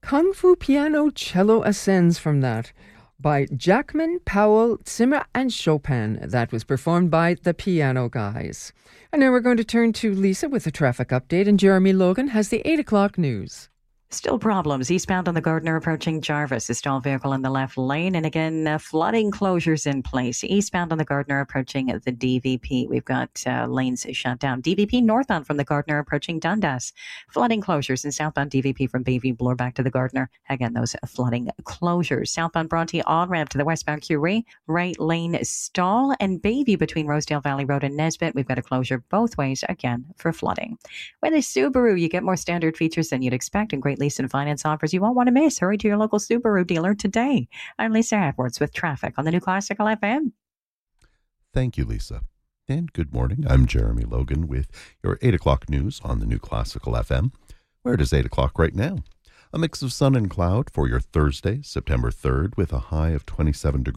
Kung Fu Piano Cello Ascends from that by Jackman, Powell, Zimmer and Chopin. That was performed by the Piano Guys. And now we're going to turn to Lisa with the traffic update, and Jeremy Logan has the 8 o'clock news. Still problems eastbound on the Gardiner approaching Jarvis. A stalled vehicle in the left lane. And again, flooding closures in place. Eastbound on the Gardiner approaching the DVP. We've got lanes shut down. DVP northbound from the Gardiner approaching Dundas. Flooding closures. And southbound DVP from Bayview Bloor back to the Gardiner. Again, those flooding closures. Southbound Bronte on-ramp to the westbound Curie. Right lane stall. And Bayview between Rosedale Valley Road and Nesbitt. We've got a closure both ways again for flooding. With a Subaru, you get more standard features than you'd expect and great lease and finance offers you won't want to miss. Hurry to your local Subaru dealer today. I'm Lisa Edwards with traffic on the New Classical FM. Thank you, Lisa. And good morning. I'm Jeremy Logan with your 8 o'clock news on the New Classical FM. Where it is 8 o'clock right now. A mix of sun and cloud for your Thursday, September 3rd, with a high of 27 degrees.